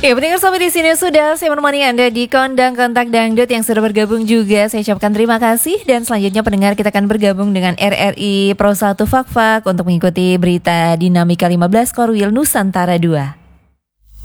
Ya, pendengar sampai di sini sudah saya menemani Anda di Kondang Kontak Dangdut yang sudah bergabung juga. Saya ucapkan terima kasih dan selanjutnya pendengar kita akan bergabung dengan RRI Pro 1 Fakfak untuk mengikuti berita Dinamika 15 Korwil Nusantara 2.